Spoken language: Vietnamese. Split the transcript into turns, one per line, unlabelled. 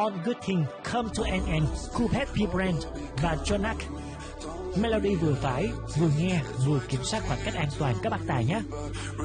All Good Things Come to an End, Coolpad P-Brand và Jonak. Melody vừa phải, vừa nghe, vừa kiểm soát khoảng cách an toàn các bạn tài nhé.